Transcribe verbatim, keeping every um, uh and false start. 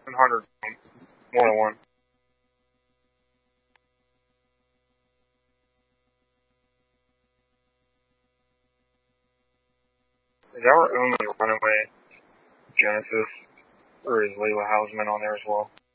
one hundred, one oh one. Is our only runaway Genesis, or is Layla Hausman on there as well?